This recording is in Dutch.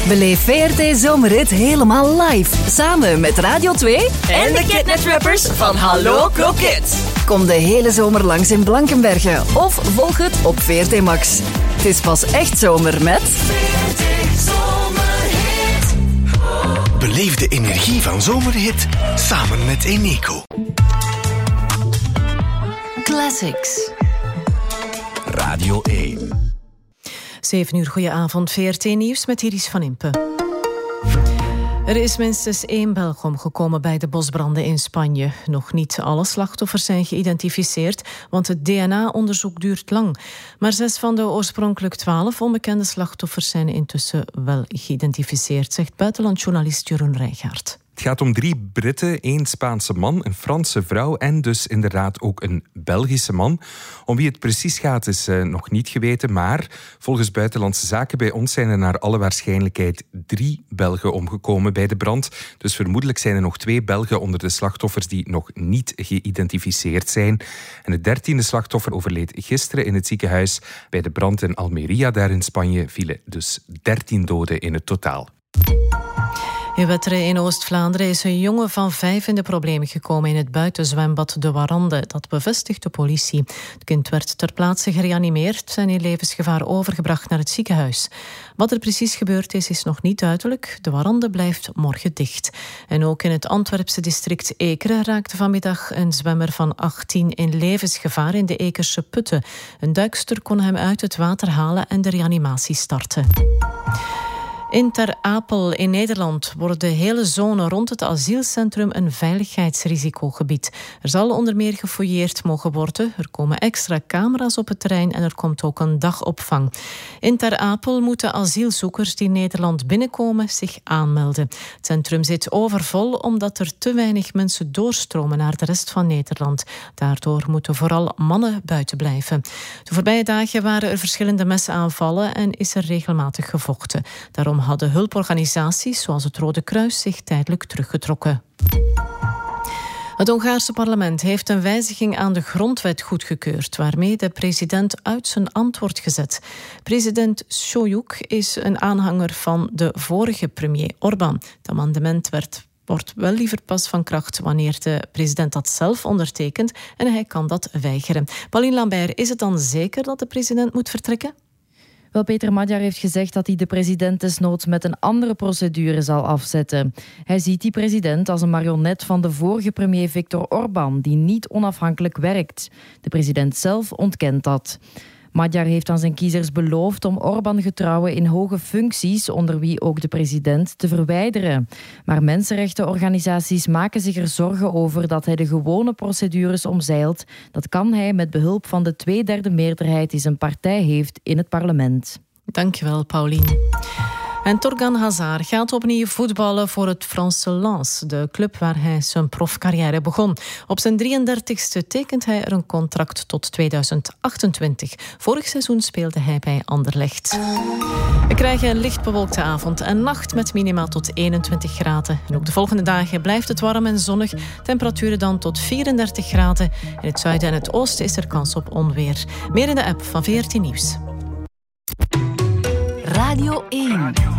Beleef VRT Zomerhit helemaal live. Samen met Radio 2 en de Kidnet-rappers van Hallo Kroket. Kom de hele zomer langs in Blankenberge of volg het op VRT Max. Het is pas echt zomer met... VRT Zomerhit. Beleef de energie van Zomerhit samen met Eneco. Classics. Radio 1. 7 uur, goedenavond. VRT Nieuws met Iris van Impe. Er is minstens 1 Belg omgekomen bij de bosbranden in Spanje. Nog niet alle slachtoffers zijn geïdentificeerd, want het DNA-onderzoek duurt lang. Maar 6 van de oorspronkelijk 12 onbekende slachtoffers zijn intussen wel geïdentificeerd, zegt buitenlandjournalist Jeroen Rijgaard. Het gaat om 3 Britten, 1 Spaanse man, een Franse vrouw en dus inderdaad ook een Belgische man. Om wie het precies gaat is nog niet geweten, maar volgens Buitenlandse Zaken bij ons zijn er naar alle waarschijnlijkheid 3 Belgen omgekomen bij de brand. Dus vermoedelijk zijn er nog 2 Belgen onder de slachtoffers die nog niet geïdentificeerd zijn. En het 13e slachtoffer overleed gisteren in het ziekenhuis. Bij de brand in Almería, daar in Spanje, vielen dus 13 doden in het totaal. In Wetteren in Oost-Vlaanderen is een jongen van 5 in de problemen gekomen in het buitenzwembad De Warande. Dat bevestigt de politie. Het kind werd ter plaatse gereanimeerd en in levensgevaar overgebracht naar het ziekenhuis. Wat er precies gebeurd is nog niet duidelijk. De Warande blijft morgen dicht. En ook in het Antwerpse district Ekeren raakte vanmiddag een zwemmer van 18 in levensgevaar in de Ekerse putten. Een duikster kon hem uit het water halen en de reanimatie starten. In Ter Apel in Nederland wordt de hele zone rond het asielcentrum een veiligheidsrisicogebied. Er zal onder meer gefouilleerd mogen worden. Er komen extra camera's op het terrein en er komt ook een dagopvang. In Ter Apel moeten asielzoekers die Nederland binnenkomen zich aanmelden. Het centrum zit overvol omdat er te weinig mensen doorstromen naar de rest van Nederland. Daardoor moeten vooral mannen buiten blijven. De voorbije dagen waren er verschillende mesaanvallen en is er regelmatig gevochten. Daarom hadden hulporganisaties zoals het Rode Kruis zich tijdelijk teruggetrokken. Het Hongaarse parlement heeft een wijziging aan de grondwet goedgekeurd, waarmee de president uit zijn ambt wordt gezet. President Šojuk is een aanhanger van de vorige premier Orbán. Het amendement wordt wel liever pas van kracht wanneer de president dat zelf ondertekent en hij kan dat weigeren. Pauline Lambert, is het dan zeker dat de president moet vertrekken? Wel, Peter Magyar heeft gezegd dat hij de president desnoods met een andere procedure zal afzetten. Hij ziet die president als een marionet van de vorige premier Viktor Orbán, die niet onafhankelijk werkt. De president zelf ontkent dat. Magyar heeft aan zijn kiezers beloofd om Orbán-getrouwen in hoge functies, onder wie ook de president, te verwijderen. Maar mensenrechtenorganisaties maken zich er zorgen over dat hij de gewone procedures omzeilt. Dat kan hij met behulp van de 2/3 meerderheid die zijn partij heeft in het parlement. Dankjewel, Pauline. En Torgan Hazard gaat opnieuw voetballen voor het Franse Lens, de club waar hij zijn profcarrière begon. Op zijn 33ste tekent hij er een contract tot 2028. Vorig seizoen speelde hij bij Anderlecht. We krijgen een licht bewolkte avond en nacht met minima tot 21 graden. En ook de volgende dagen blijft het warm en zonnig. Temperaturen dan tot 34 graden. In het zuiden en het oosten is er kans op onweer. Meer in de app van VRT Nieuws. Radio 1.